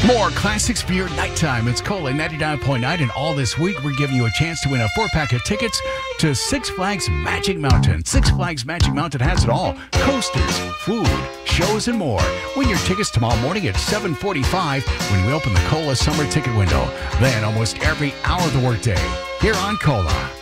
More classics for your nighttime. It's Cola 99.9, and all this week we're giving you a chance to win a 4-pack of tickets to Six Flags Magic Mountain. Six Flags Magic Mountain has it all. Coasters, food, shows, and more. Win your tickets tomorrow morning at 7:45 when we open the Cola Summer Ticket window. Then almost every hour of the workday here on Cola.